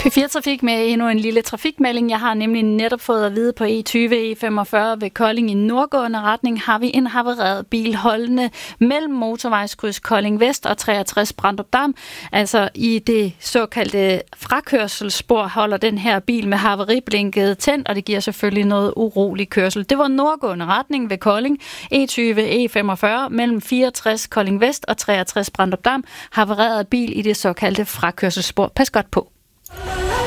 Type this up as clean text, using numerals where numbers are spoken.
P4 Trafik med endnu en lille trafikmelding. Jeg har nemlig netop fået at vide på E20/E45 ved Kolding i nordgående retning har vi en havareret bil holdende mellem motorvejskryds Kolding Vest og 63 Brandrup Dam. Altså i det såkaldte frakørselsspor holder den her bil med havariblinket tændt, og det giver selvfølgelig noget urolig kørsel. Det var nordgående retning ved Kolding. E20/E45 mellem 64 Kolding Vest og 63 Brandrup Dam. Havareret bil i det såkaldte frakørselsspor. Pas godt på.